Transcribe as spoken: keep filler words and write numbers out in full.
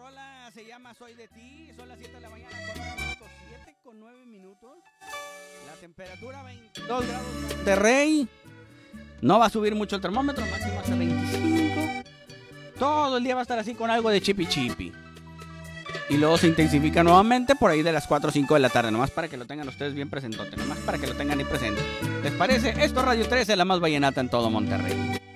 rola se llama Soy de ti. Son las siete de la mañana con nueve minutos. siete con nueve minutos. La temperatura veintidós grados en Monterrey. No va a subir mucho el termómetro, máximo hasta veinticinco. Todo el día va a estar así con algo de chipi chipi. Y luego se intensifica nuevamente por ahí de las cuatro o cinco de la tarde. Nomás para que lo tengan ustedes bien presentote. Nomás para que lo tengan ahí presente. ¿Les parece? Esto es Radio trece, la más vallenata en todo Monterrey.